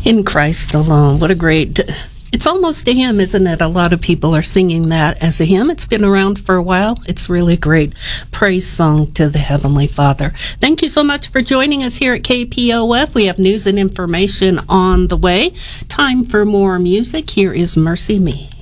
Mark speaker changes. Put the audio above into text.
Speaker 1: In Christ alone. What a great... It's almost a hymn, isn't it? A lot of people are singing that as a hymn. It's been around for a while. It's really a great praise song to the Heavenly Father. Thank you so much for joining us here at KPOF. We have news and information on the way. Time for more music. Here is Mercy Me.